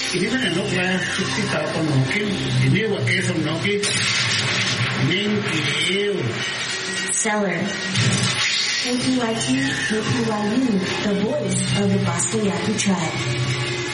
Ini kan ano ba si Papa Nokin? Ini wa keso Nokin. Thank you. Seller. KPYT, KPYU, the voice of the Bosco Yaqui tribe.